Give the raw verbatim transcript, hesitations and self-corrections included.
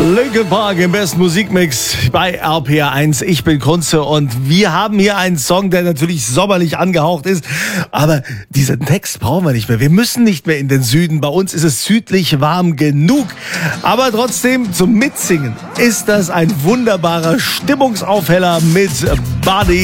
Linkin Park im besten Musikmix bei R P R eins. Ich bin Kunze und wir haben hier einen Song, der natürlich sommerlich angehaucht ist. Aber diesen Text brauchen wir nicht mehr. Wir müssen nicht mehr in den Süden. Bei uns ist es südlich warm genug. Aber trotzdem zum Mitsingen ist das ein wunderbarer Stimmungsaufheller mit Buddy.